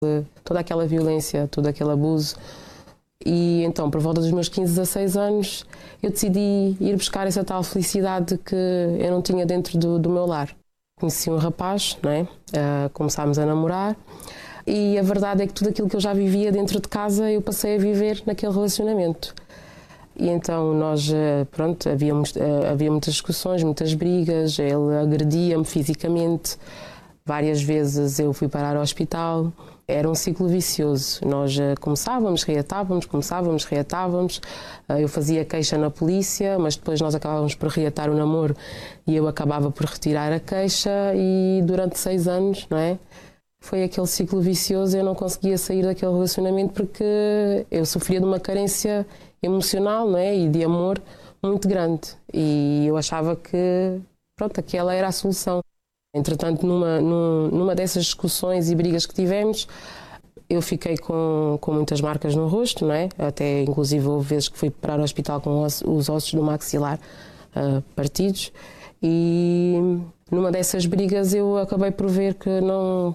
toda aquela violência, todo aquele abuso. E então, por volta dos meus 15, 16 anos, eu decidi ir buscar essa tal felicidade que eu não tinha dentro do meu lar. Conheci um rapaz, não é? Começámos a namorar e a verdade é que tudo aquilo que eu já vivia dentro de casa eu passei a viver naquele relacionamento. E então nós, pronto, havia muitas discussões, muitas brigas, ele agredia-me fisicamente, várias vezes eu fui parar ao hospital. Era um ciclo vicioso. Nós começávamos, reatávamos. Eu fazia queixa na polícia, mas depois nós acabávamos por reatar o namoro e eu acabava por retirar a queixa e durante 6 anos, não é? Foi aquele ciclo vicioso, eu não conseguia sair daquele relacionamento porque eu sofria de uma carência emocional, não é? E de amor muito grande. E eu achava que, pronto, aquela era a solução. Entretanto, numa dessas discussões e brigas que tivemos, eu fiquei com muitas marcas no rosto, não é? Até, inclusive, houve vezes que fui parar ao hospital com os ossos do maxilar partidos. E numa dessas brigas eu acabei por ver que não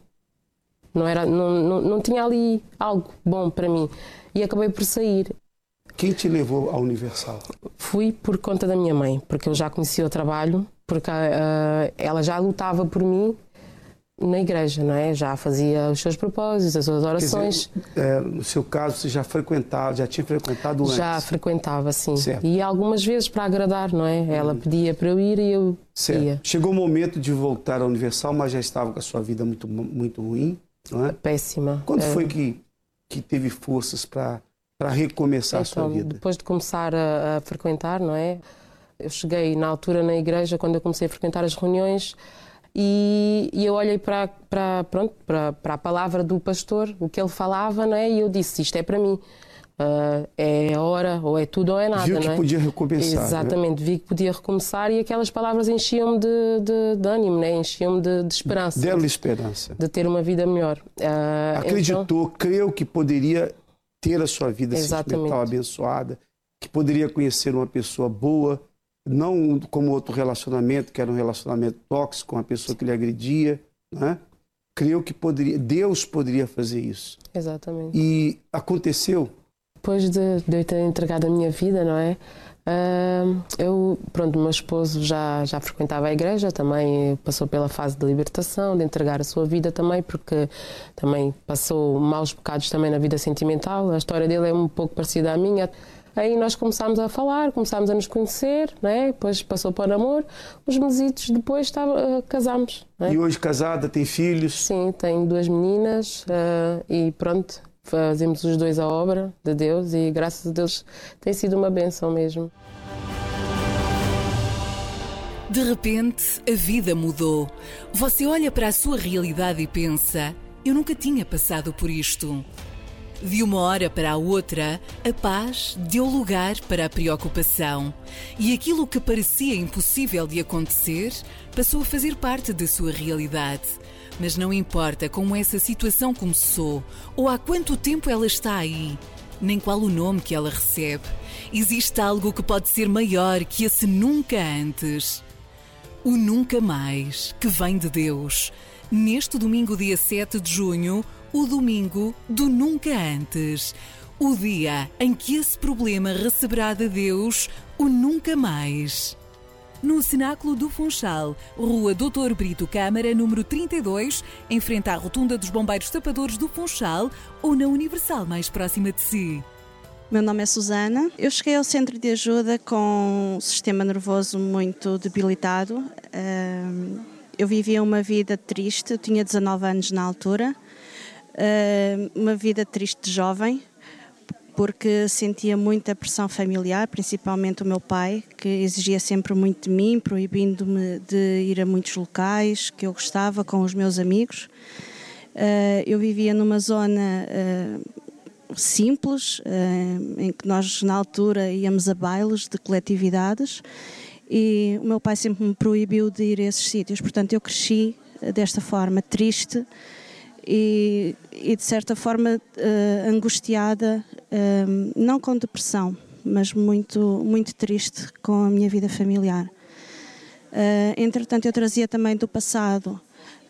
tinha ali algo bom para mim. E acabei por sair. Quem te levou à Universal? Fui por conta da minha mãe, porque eu já conhecia o trabalho, porque ela já lutava por mim na igreja, não é? Já fazia os seus propósitos, as suas orações. Quer dizer, no seu caso, você já tinha frequentado antes? Já frequentava, sim. Certo. E algumas vezes para agradar, não é? Ela pedia para eu ir e eu ia. Chegou o momento de voltar à Universal, mas já estava com a sua vida muito, muito ruim, não é? Péssima. Quando foi que teve forças para recomeçar a sua vida? Depois de começar a frequentar, não é? Eu cheguei na altura na igreja, quando eu comecei a frequentar as reuniões, e eu olhei para a palavra do pastor, o que ele falava, não é? E eu disse, isto é para mim. É a hora, ou é tudo ou é nada. Viu que não é? Podia recomeçar. Exatamente, vi que podia recomeçar e aquelas palavras enchiam-me de ânimo, né? Enchiam-me de esperança. Deram-lhe esperança. De ter uma vida melhor. Acreditou, creu que poderia ter a sua vida sentimental abençoada, que poderia conhecer uma pessoa boa, não como outro relacionamento, que era um relacionamento tóxico, uma pessoa que lhe agredia, né? Creu que Deus poderia fazer isso. Exatamente. E aconteceu? Depois de eu ter entregado a minha vida, não é? Meu esposo já frequentava a igreja, também passou pela fase de libertação, de entregar a sua vida também, porque também passou maus bocados também na vida sentimental. A história dele é um pouco parecida à minha. Aí nós começámos a falar, começámos a nos conhecer, não é? Depois passou para o namoro. Uns mesitos depois casámos. Não é? E hoje casada, tem filhos? Sim, tenho 2 meninas e pronto, fazemos os 2 a obra de Deus e graças a Deus tem sido uma bênção mesmo. De repente, a vida mudou. Você olha para a sua realidade e pensa, eu nunca tinha passado por isto. De uma hora para a outra, a paz deu lugar para a preocupação. E aquilo que parecia impossível de acontecer, passou a fazer parte da sua realidade. Mas não importa como essa situação começou, ou há quanto tempo ela está aí, nem qual o nome que ela recebe. Existe algo que pode ser maior que esse nunca antes. O nunca mais, que vem de Deus. Neste domingo, dia 7 de junho, o domingo do nunca antes. O dia em que esse problema receberá de Deus o nunca mais. No Cenáculo do Funchal, Rua Doutor Brito Câmara, número 32, em frente à Rotunda dos Bombeiros Tapadores do Funchal, ou na Universal mais próxima de si. Meu nome é Susana. Eu cheguei ao centro de ajuda com um sistema nervoso muito debilitado. Eu vivia uma vida triste, eu tinha 19 anos na altura. Uma vida triste de jovem, porque sentia muita pressão familiar, principalmente o meu pai, que exigia sempre muito de mim, proibindo-me de ir a muitos locais que eu gostava com os meus amigos. Eu vivia numa zona simples, em que nós na altura íamos a bailes de coletividades e o meu pai sempre me proibiu de ir a esses sítios. Portanto, eu cresci desta forma, triste e de certa forma angustiada, não com depressão, mas muito, muito triste com a minha vida familiar. Entretanto, eu trazia também do passado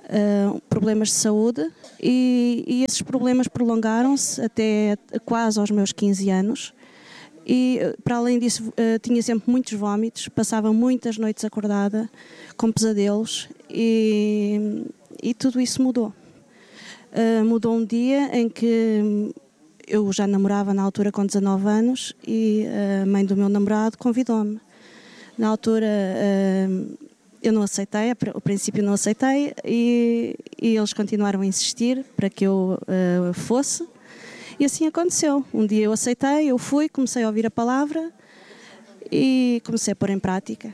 problemas de saúde e esses problemas prolongaram-se até quase aos meus 15 anos. E, para além disso, tinha sempre muitos vómitos, passava muitas noites acordada, com pesadelos, e tudo isso mudou. Mudou um dia em que eu já namorava na altura com 19 anos e a mãe do meu namorado convidou-me. Na altura eu não aceitei, ao princípio não aceitei, e eles continuaram a insistir para que eu fosse. E assim aconteceu. Um dia eu aceitei, eu fui, comecei a ouvir a palavra e comecei a pôr em prática.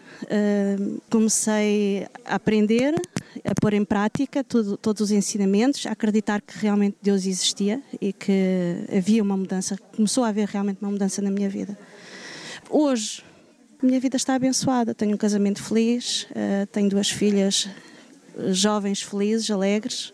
Comecei a aprender, a pôr em prática todos os ensinamentos, a acreditar que realmente Deus existia e que havia uma mudança, começou a haver realmente uma mudança na minha vida. Hoje, a minha vida está abençoada. Tenho um casamento feliz, tenho 2 filhas jovens, felizes, alegres.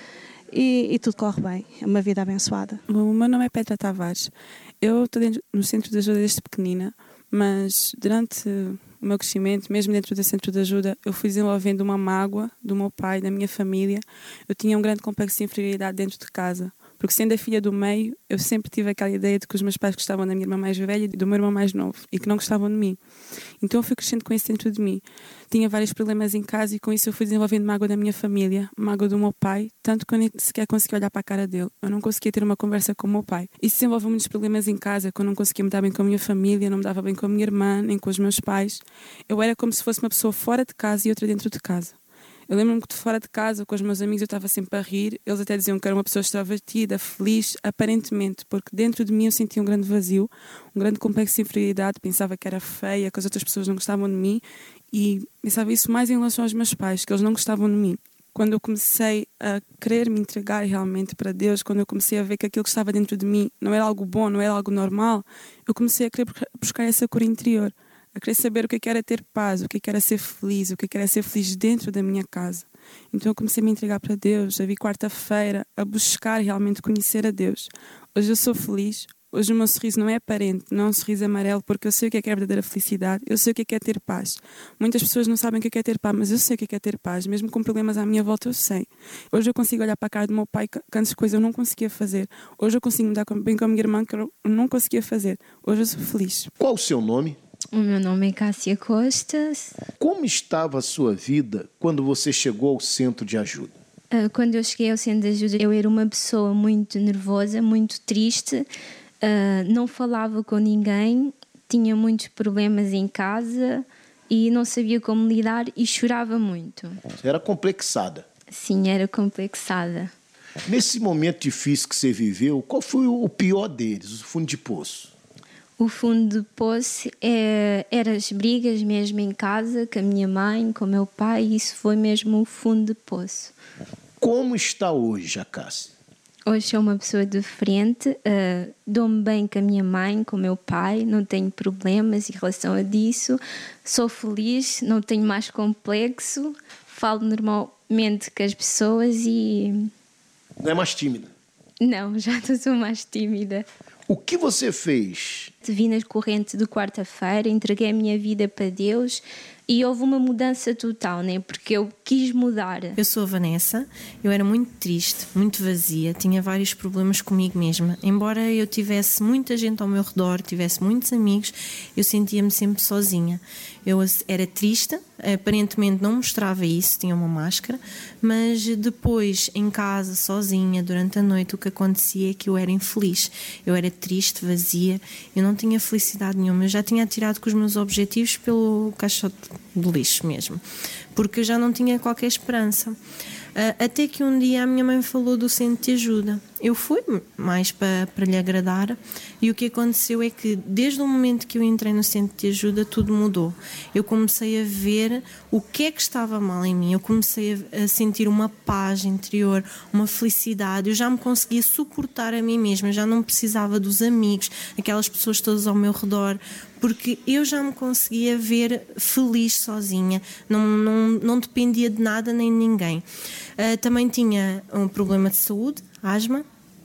E tudo corre bem, é uma vida abençoada. O meu nome é Petra Tavares. Eu estou no centro de ajuda desde pequenina, mas durante o meu crescimento, mesmo dentro do centro de ajuda, eu fui desenvolvendo uma mágoa do meu pai, da minha família. Eu tinha um grande complexo de inferioridade dentro de casa, porque sendo a filha do meio, eu sempre tive aquela ideia de que os meus pais gostavam da minha irmã mais velha e do meu irmão mais novo, e que não gostavam de mim. Então eu fui crescendo com isso dentro de mim. Tinha vários problemas em casa e com isso eu fui desenvolvendo mágoa da minha família, mágoa do meu pai, tanto que eu nem sequer conseguia olhar para a cara dele. Eu não conseguia ter uma conversa com o meu pai. Isso desenvolveu muitos problemas em casa, que eu não conseguia me dar bem com a minha família, não me dava bem com a minha irmã, nem com os meus pais. Eu era como se fosse uma pessoa fora de casa e outra dentro de casa. Eu lembro-me que de fora de casa, com os meus amigos, eu estava sempre a rir. Eles até diziam que era uma pessoa extrovertida, feliz, aparentemente, porque dentro de mim eu sentia um grande vazio, um grande complexo de inferioridade. Pensava que era feia, que as outras pessoas não gostavam de mim, e pensava isso mais em relação aos meus pais, que eles não gostavam de mim. Quando eu comecei a querer me entregar realmente para Deus, quando eu comecei a ver que aquilo que estava dentro de mim não era algo bom, não era algo normal, eu comecei a querer buscar essa cor interior, a querer saber o que era ter paz, o que era ser feliz, o que era ser feliz dentro da minha casa. Então eu comecei a me entregar para Deus, a vir quarta-feira, a buscar realmente conhecer a Deus. Hoje eu sou feliz, hoje o meu sorriso não é aparente, não é um sorriso amarelo, porque eu sei o que é a verdadeira felicidade, eu sei o que é ter paz. Muitas pessoas não sabem o que é ter paz, mas eu sei o que é ter paz, mesmo com problemas à minha volta eu sei. Hoje eu consigo olhar para a cara do meu pai que antes coisas eu não conseguia fazer. Hoje eu consigo me dar bem com a minha irmã que eu não conseguia fazer. Hoje eu sou feliz. Qual o seu nome? O meu nome é Cássia Costa. Como estava a sua vida quando você chegou ao centro de ajuda? Quando eu cheguei ao centro de ajuda, eu era uma pessoa muito nervosa, muito triste, não falava com ninguém, tinha muitos problemas em casa e não sabia como lidar e chorava muito. Você era complexada? Sim, era complexada. Nesse momento difícil que você viveu, qual foi o pior deles, o fundo de poço? O fundo de poço era as brigas mesmo em casa, com a minha mãe, com o meu pai, isso foi mesmo o fundo de poço. Como está hoje a Cássia? Hoje sou uma pessoa diferente, dou-me bem com a minha mãe, com o meu pai, não tenho problemas em relação a disso, sou feliz, não tenho mais complexo, falo normalmente com as pessoas e... Não é mais tímida? Não, já não sou mais tímida. O que você fez? Vim na corrente de quarta-feira, entreguei a minha vida para Deus e houve uma mudança total, né? Porque eu quis mudar. Eu sou a Vanessa, eu era muito triste, muito vazia, tinha vários problemas comigo mesma. Embora eu tivesse muita gente ao meu redor, tivesse muitos amigos, eu sentia-me sempre sozinha. Eu era triste, aparentemente não mostrava isso, tinha uma máscara, mas depois em casa, sozinha, durante a noite, o que acontecia é que eu era infeliz. Eu era triste, vazia, eu não tinha felicidade nenhuma. Eu já tinha atirado com os meus objetivos pelo caixote de lixo mesmo, porque eu já não tinha qualquer esperança. Até que um dia a minha mãe falou do centro de ajuda. Eu fui mais para lhe agradar e o que aconteceu é que desde o momento que eu entrei no centro de ajuda tudo mudou. Eu comecei a ver o que é que estava mal em mim, eu comecei a sentir uma paz interior, uma felicidade, eu já me conseguia suportar a mim mesma, eu já não precisava dos amigos, aquelas pessoas todas ao meu redor, porque eu já me conseguia ver feliz sozinha, não dependia de nada nem de ninguém. Também tinha um problema de saúde, asma,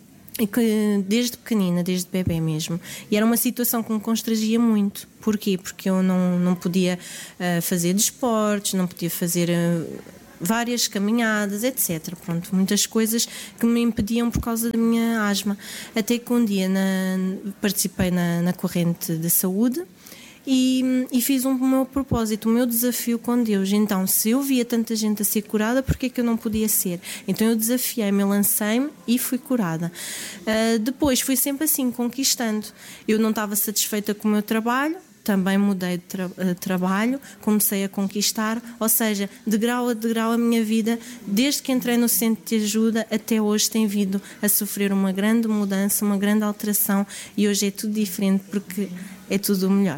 e que desde pequenina, desde bebê mesmo, e era uma situação que me constrangia muito. Porquê? Porque eu não podia fazer desportos, não podia fazer várias caminhadas, etc. Pronto, muitas coisas que me impediam por causa da minha asma. Até que um dia participei na corrente de saúde e fiz o meu propósito, o meu desafio com Deus. Então, se eu via tanta gente a ser curada, porque é que eu não podia ser? Então eu desafiei-me, eu lancei-me e fui curada. Depois fui sempre assim, conquistando. Eu não estava satisfeita com o meu trabalho, também mudei de trabalho, comecei a conquistar, ou seja, de grau a degrau a minha vida, desde que entrei no centro de ajuda até hoje, tem vindo a sofrer uma grande mudança, uma grande alteração, e hoje é tudo diferente porque é tudo o melhor.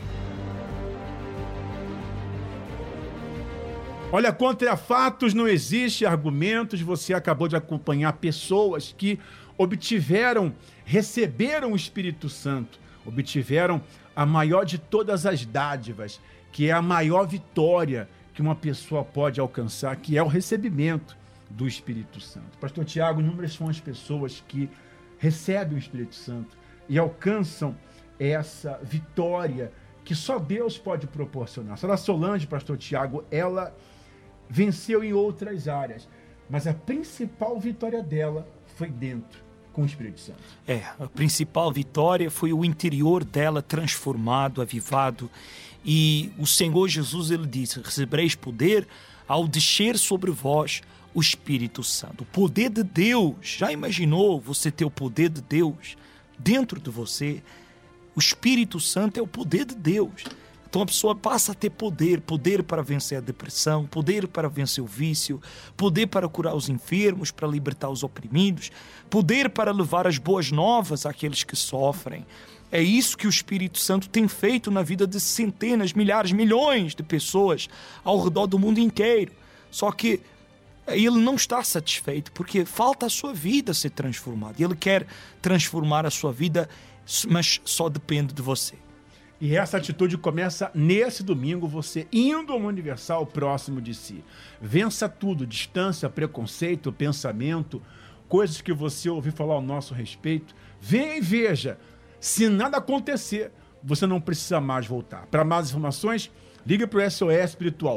Olha, contra fatos não existe argumentos. Você acabou de acompanhar pessoas que receberam o Espírito Santo, obtiveram a maior de todas as dádivas, que é a maior vitória que uma pessoa pode alcançar, que é o recebimento do Espírito Santo. Pastor Tiago, inúmeras são as pessoas que recebem o Espírito Santo e alcançam essa vitória que só Deus pode proporcionar. A senhora Solange, pastor Tiago, ela venceu em outras áreas, mas a principal vitória dela foi dentro, com o Espírito Santo. A principal vitória foi o interior dela transformado, avivado. E o Senhor Jesus, ele disse: recebereis poder ao descer sobre vós o Espírito Santo. O poder de Deus, já imaginou você ter o poder de Deus dentro de você? O Espírito Santo é o poder de Deus. Então a pessoa passa a ter poder para vencer a depressão, poder para vencer o vício, poder para curar os enfermos, para libertar os oprimidos, poder para levar as boas novas àqueles que sofrem. É isso que o Espírito Santo tem feito na vida de centenas, milhares, milhões de pessoas ao redor do mundo inteiro. Só que ele não está satisfeito porque falta a sua vida ser transformada. Ele quer transformar a sua vida, mas só depende de você. E essa atitude começa nesse domingo, você indo ao Universal próximo de si. Vença tudo, distância, preconceito, pensamento, coisas que você ouviu falar ao nosso respeito. Venha e veja. Se nada acontecer, você não precisa mais voltar. Para mais informações, liga para o SOS Espiritual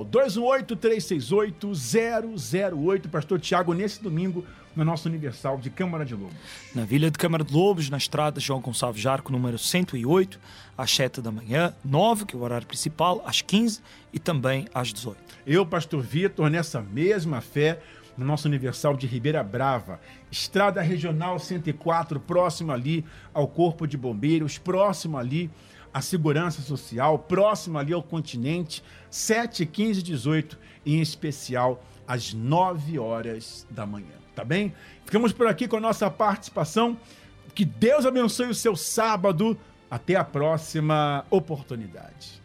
218-368-008. Pastor Tiago, nesse domingo, no nosso Universal de Câmara de Lobos. Na Vila de Câmara de Lobos, na estrada João Gonçalves Jarco, número 108, às 7 da manhã, 9, que é o horário principal, às 15 e também às 18. Eu, pastor Vitor, nessa mesma fé, no nosso Universal de Ribeira Brava, estrada regional 104, próximo ali ao Corpo de Bombeiros, próximo ali à Segurança Social, próximo ali ao Continente, 7, 15 e 18, em especial às 9 horas da manhã. Tá bem? Ficamos por aqui com a nossa participação. Que Deus abençoe o seu sábado. Até a próxima oportunidade.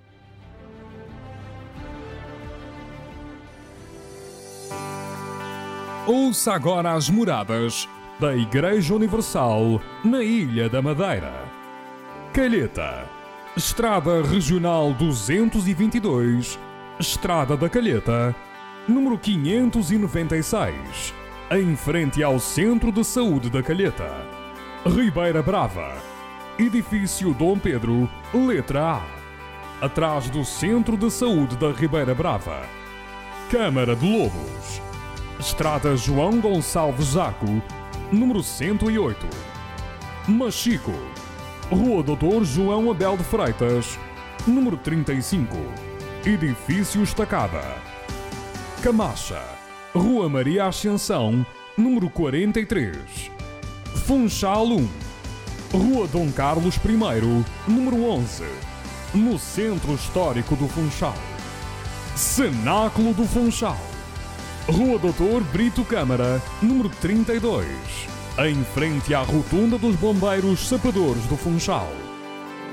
Ouça agora as moradas da Igreja Universal na Ilha da Madeira. Calheta, Estrada Regional 222, Estrada da Calheta, número 596, em frente ao Centro de Saúde da Calheta. Ribeira Brava, Edifício Dom Pedro, letra A, atrás do Centro de Saúde da Ribeira Brava. Câmara de Lobos, Estrada João Gonçalves Zaco, número 108. Machico, Rua Doutor João Abel de Freitas, número 35, Edifício Estacada. Camacha, Rua Maria Ascensão, número 43. Funchal 1, Rua Dom Carlos I, número 11, no Centro Histórico do Funchal. Cenáculo do Funchal, Rua Doutor Brito Câmara, número 32, em frente à Rotunda dos Bombeiros Sapadores do Funchal.